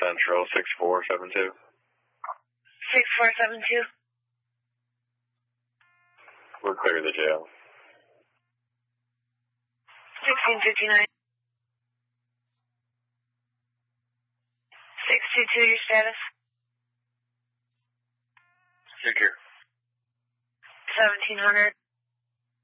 Central 6472. 6472. We're clear of the jail. 1659. 622, your status? Secure. 1700.